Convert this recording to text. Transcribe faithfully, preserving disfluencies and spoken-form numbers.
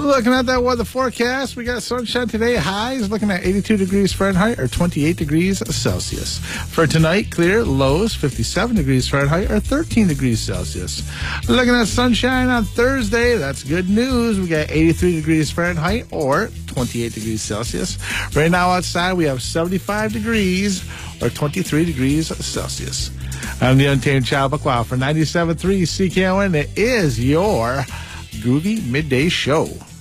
Looking at that weather forecast, we got sunshine today. Highs looking at eighty-two degrees Fahrenheit or twenty-eight degrees Celsius. For tonight, clear. Lows fifty-seven degrees Fahrenheit or thirteen degrees Celsius. Looking at sunshine on Thursday, that's good news. We got eighty-three degrees Fahrenheit or twenty-eight degrees Celsius. Right now outside, we have seventy-five degrees or twenty-three degrees Celsius. I'm the Untamed Child Buckwild for ninety-seven point three C K O N. It is your Groovy Midday Show.